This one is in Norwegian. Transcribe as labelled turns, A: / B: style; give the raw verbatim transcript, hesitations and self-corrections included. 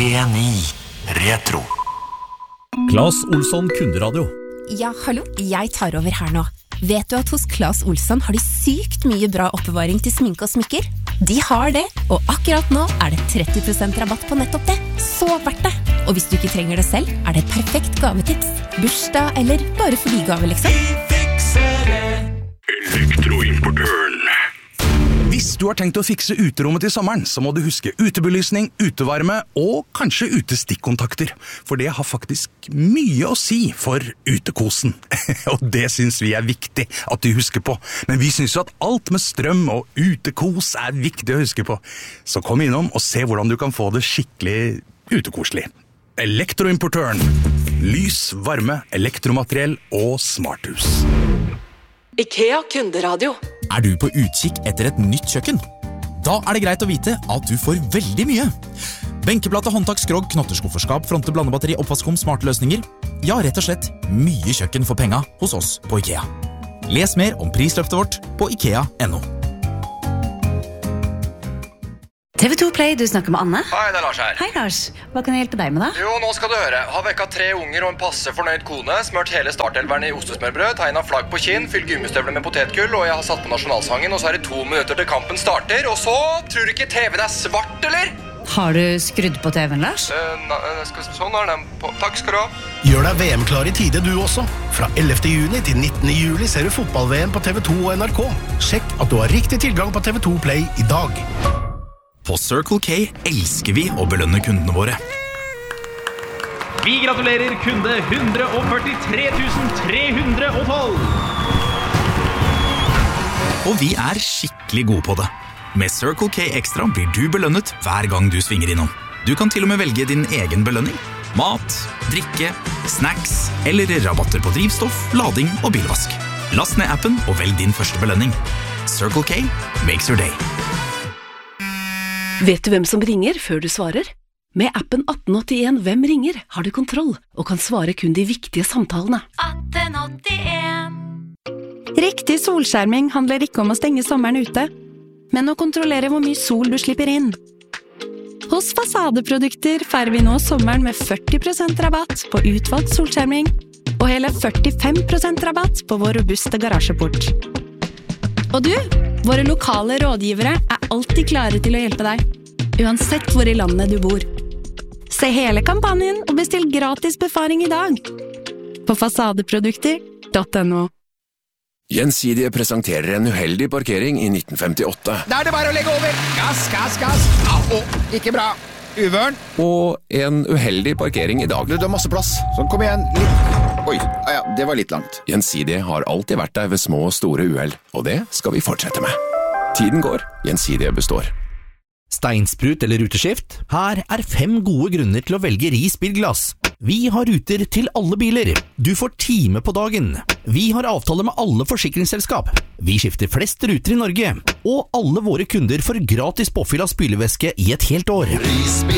A: tre ni Retro.
B: Claes Olsson kunderadio.
C: Ja, hallo, jeg tar over her nå. Vet du at hos Claes Olsson har de sykt mye bra oppbevaring til sminke og smykker? De har det, og akkurat nå er det tretti prosent rabatt på nettopp det. Så verdt det! Og hvis du ikke trenger det selv, er det et perfekt gavetips. Bursdag eller bare for de gave, liksom.
A: Vi fikser det. Elektroimportøren.
D: Hvis du har tenkt å fikse uterommet til sommeren, så må du huske utebelysning, utevarme og kanskje utestikkontakter. For det har faktisk mye å si for utekosen. Og det synes vi er viktig at du husker på. Men vi synes jo at alt med strøm og utekos er viktig å huske på. Så kom innom og se hvordan du kan få det skikkelig utekoselig. Elektroimportøren. Lys, varme, elektromateriell og smarthus.
E: IKEA kunderadio.
F: Er du på utkikk etter et nytt kjøkken? Da er det greit å vite at du får veldig mye. Benkeplate, håndtak, skrog, knotterskufferskap, fronte, blandebatteri, oppvaskom, smarte løsninger. Ja, rett og slett mye kjøkken for penga hos oss på IKEA. Les mer om prisløftet vårt på ikea punktum no.
G: T V to Play, du snakker med Anne.
H: Hei, det er Lars her.
G: Hei Lars, hva kan jeg hjelpe deg med da?
H: Jo, nå skal du høre. Har vekket tre unger og en passe fornøyd kone, smørt hele startelveren i ostesmørbrød, tegnet flagg på kinn, fylt gummistøvler med potetgull, og jeg har satt på nasjonalsangen, og så er det to minutter til kampen starter, og så tror du ikke T V-en er svart, eller?
G: Har du skrudd på T V-en, Lars?
H: Uh, na, skal, sånn er den på. Takk skal du ha.
I: Gjør deg V M-klar i tide du også. Fra ellevte juni til nittende juli ser du fotball-V M på T V to og N R K. Sjekk at du har riktig tilgang på T V to Play i dag.
F: På Circle K elsker vi å belønne kundene våre.
J: Vi gratulerer kunde one hundred forty-three thousand three hundred twelve.
F: Og vi er skikkelig gode på det. Med Circle K Extra blir du belønnet hver gang du svinger innom. Du kan til og med velge din egen belønning. Mat, drikke, snacks eller rabatter på drivstoff, lading og bilvask. Last ned appen og velg din første belønning. Circle K makes your day.
E: Vet du hvem som ringer før du svarer? Med appen atten åttien Hvem ringer har du kontroll og kan svare kun de viktige samtalene.
C: atten åttien
K: Riktig solskjerming handler ikke om å stenge sommeren ute, men å kontrollere hvor mye sol du slipper inn. Hos Fasadeprodukter feirer vi nå sommeren med førti prosent rabatt på utvalgt solskjerming og hele førtifem prosent rabatt på vår robuste garasjeport. Og du, våre lokale rådgivere er alltid klare til å hjelpe deg, uansett hvor i landet du bor. Se hele kampanjen og bestill gratis befaring i dag på fasadeprodukter punktum no.
L: Gjensidige presenterer en uheldig parkering i nitten femtiåtte.
M: Da er det bare å legge over. Gass, gass, gass. Au, ikke bra. Uvørn.
L: Og en uheldig parkering i dag.
M: Du, du har masse plass. Så kom igjen. Litt. Oi, ah ja, det var litt langt.
L: Gjensidige har alltid vært der ved små og store uheld, og det skal vi fortsette med. Tiden går, Gjensidige består.
B: Steinsprut eller ruteskift? Her er fem gode grunner til å velge Ris bilglass. Vi har ruter til alle biler. Du får time på dagen. Vi har avtale med alle forsikringsselskap. Vi skifter flest ruter i Norge. Og alle våre kunder får gratis påfyll av spylevæske i et helt år.